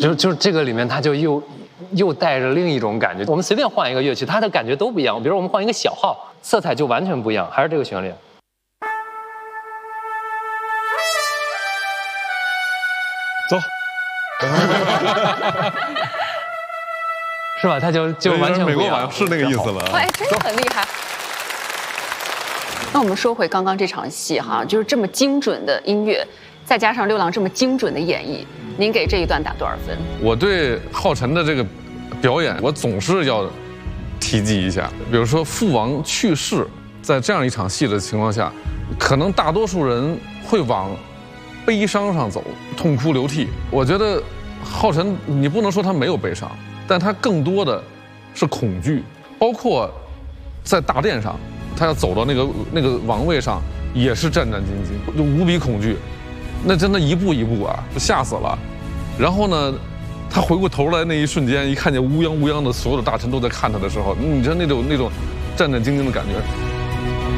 就是这个里面，它就又带着另一种感觉。我们随便换一个乐器，它的感觉都不一样。比如我们换一个小号，色彩就完全不一样，还是这个旋律。 走。 是吧？它就完全不一样。 美国版是那个意思了。 哎，真的很厉害。那我们说回刚刚这场戏哈，就是这么精准的音乐，再加上六郎这么精准的演绎，您给这一段打多少分？ 我对浩辰的这个表演，我总是要提及一下。比如说父王去世，在这样一场戏的情况下，可能大多数人会往悲伤上走，痛哭流涕。我觉得浩辰，你不能说他没有悲伤，但他更多的是恐惧，包括在大殿上。他要走到那个王位上，也是战战兢兢，就无比恐惧，那真的一步一步啊，吓死了。然后呢，他回过头来那一瞬间，一看见乌泱乌泱的所有的大臣都在看他的时候，你知道那种战战兢兢的感觉。